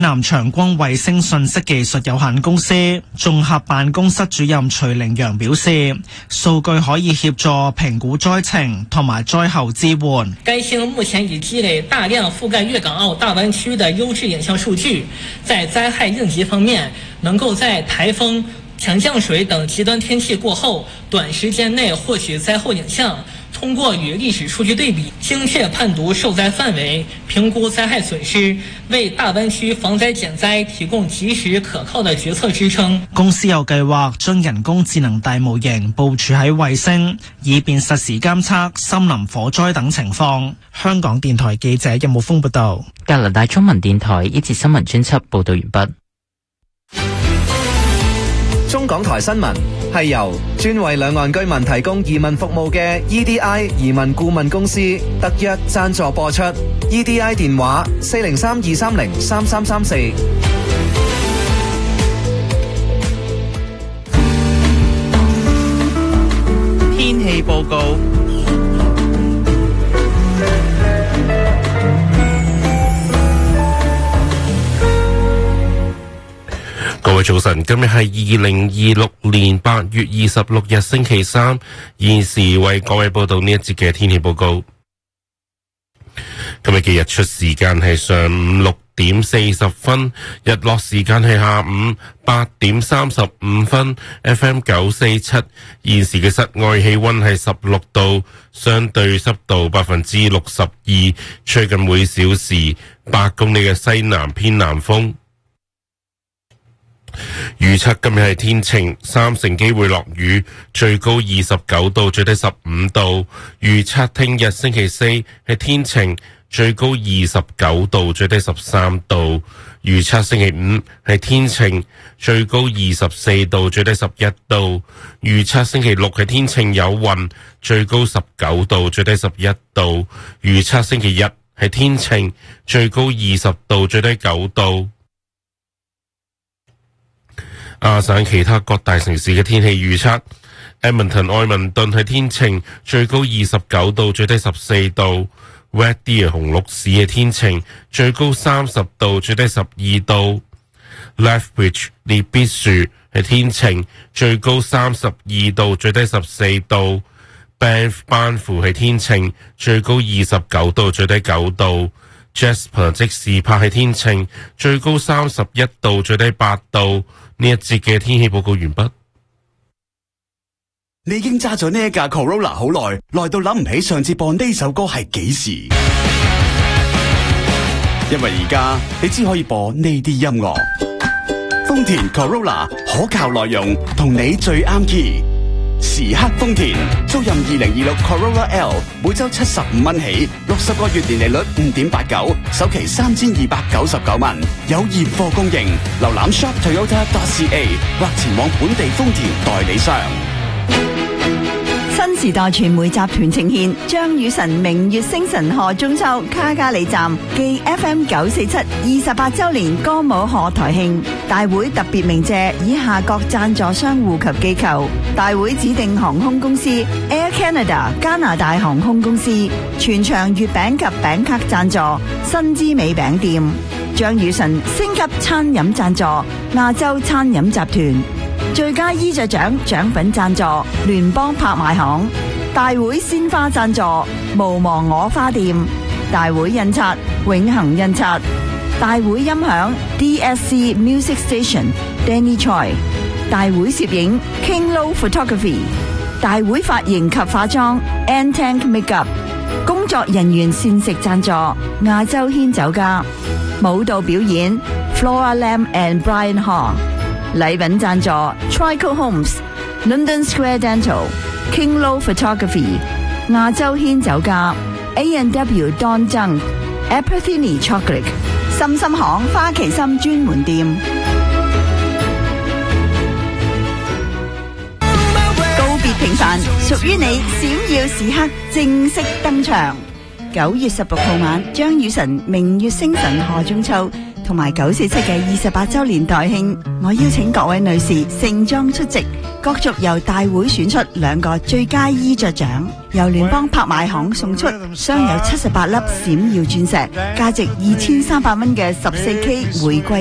南長光衛星信息技術有限公司綜合辦公室主任徐凌陽表示，數據可以協助評估災情同埋災後支援。 該星目前已積累大量覆蓋粵港澳大灣區的優質影像數據，在災害應急方面，能夠在颱風、強降水等極端天氣過後，短時間內獲取災後影像。通過與歷史數據對比，精確判讀受災範圍，評估災害損失，為大灣區防災減災提供及時可靠的決策支撐。 公司有計劃將人工智能大模型部署喺衛星，以便實時監測森林火災等情況。香港電台記者任武峰報道。 加拿大中文電台呢節新聞專輯報道完畢。 中港台新聞係由專為兩岸居民提供移民服務嘅 EDI 移民顧問公司特約贊助播出。EDI 電話403-230-3334。 天氣報告。 各位早晨，今日係2026年8月26日星期三，現時為各位報道呢一節嘅天氣報告。今日嘅日出時間係上午6點40分，日落時間係下午8點35分。FM 947，現時嘅室外氣溫係16度，相對濕度62%，吹近每小時8公里嘅西南偏南風。預測今日係天晴，三成機會落雨，最高29度，最低15度。預測聽日星期四係天晴，最高29度，最低13度。預測星期五係天晴，最高24度，最低11度。預測星期六係天晴有雲，最高19度，最低11度。預測星期日係天晴，最高20度，最低9度。亞省其他各大城市嘅天氣預測： Edmonton 愛民頓係天晴，最高29度，最低14度。Red Deer 紅鹿市係天晴，最高30度，最低12度。Lethbridge 列必樹係天晴，最高32度，最低14度。Banff 班夫係天晴，最高29度，最低9度。Jasper 即士柏係天晴，最高31度，最低8度。呢一節嘅天氣報告完畢。 你已經揸咗呢一架 Corolla 好耐，耐到諗唔起上次播呢首歌係幾時。因為而家你只可以播呢啲音樂。豐田 Corolla 可靠內容，同你最啱 key。時刻豐田，租賃2026 Corolla L， 每周75蚊起，60個月年利率5.89，首期3299蚊，有現貨供應。瀏覽 shoptoyota.ca 或前往本地豐田代理商。 新時代傳媒集團呈現張雨晨明月星辰賀中秋卡加里站暨 FM 947 28周年歌舞賀台慶大會，特別鳴謝以下各贊助商戶及機構：大會指定航空公司 Air Canada 加拿大航空公司，全場月餅及餅卡贊助新之美餅店，張雨晨星級餐飲贊助亞洲餐飲集團，最佳衣着獎獎品贊助聯邦拍賣行，大會鮮花贊助無忘我花店，大會印刷永恒印刷，大會音響 DSC Music Station Danny Choi， 大會攝影 King Low Photography， 大會髮型及化妝 N-Tank Makeup， 工作人員膳食贊助亞洲軒酒家，舞蹈表演 Flora Lam and Brian Hall，禮品贊助 Trico Homes、London Square Dental、King Low Photography、亞洲軒酒家、A&W Don Zhang、Apperthini Chocolate、心心行花旗參專門店。告別平凡，屬於你閃耀時刻正式登場。9月16號晚，張雨晨明月星辰賀中秋同埋947嘅28周年台慶，我邀請各位女士盛裝出席， 角逐由大會選出2個最佳衣着獎，由聯邦拍賣行送出鑲有78粒閃耀鑽石，價值2300蚊嘅14K 玫瑰